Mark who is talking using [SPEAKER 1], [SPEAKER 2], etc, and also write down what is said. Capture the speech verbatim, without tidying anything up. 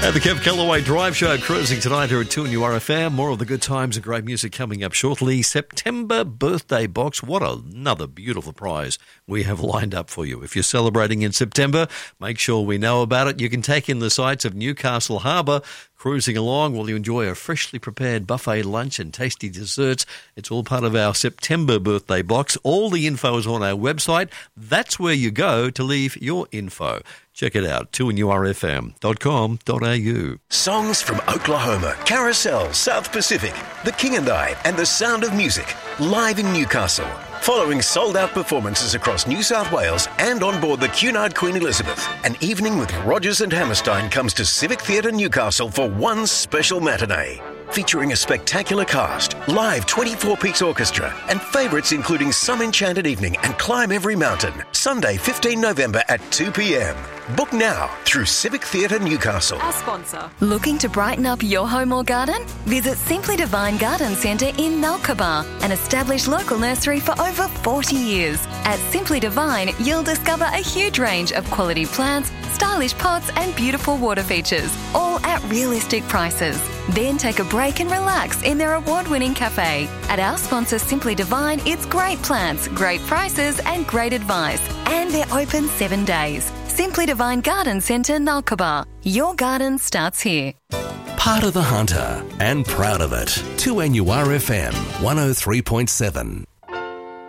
[SPEAKER 1] At the Kev Callaway Drive Show, cruising tonight here at two N U R F M. More of the good times and great music coming up shortly. September birthday box. What another beautiful prize we have lined up for you. If you're celebrating in September, make sure we know about it. You can take in the sights of Newcastle Harbour. Cruising along while you enjoy a freshly prepared buffet lunch and tasty desserts. It's all part of our September birthday box. All the info is on our website. That's where you go to leave your info. Check it out, two N U R F M dot com dot a u.
[SPEAKER 2] Songs from Oklahoma, Carousel, South Pacific, The King and I, and The Sound of Music, live in Newcastle. Following sold-out performances across New South Wales and on board the Cunard Queen Elizabeth, an evening with Rogers and Hammerstein comes to Civic Theatre Newcastle for one special matinee. Featuring a spectacular cast, live twenty-four piece orchestra, and favourites including Some Enchanted Evening and Climb Every Mountain. Sunday, fifteenth November at two p.m. Book now through Civic Theatre Newcastle.
[SPEAKER 3] Our sponsor.
[SPEAKER 4] Looking to brighten up your home or garden? Visit Simply Divine Garden Centre in Nalkaba, an established local nursery for over forty years. At Simply Divine, you'll discover a huge range of quality plants, stylish pots and beautiful water features, all at realistic prices. Then take a break and relax in their award-winning cafe. At our sponsor Simply Divine, it's great plants, great prices and great advice. And they're open seven days. Simply Divine Garden Centre, Nalkaba. Your garden starts here.
[SPEAKER 5] Part of the Hunter and proud of it. two N U R F M one oh three point seven.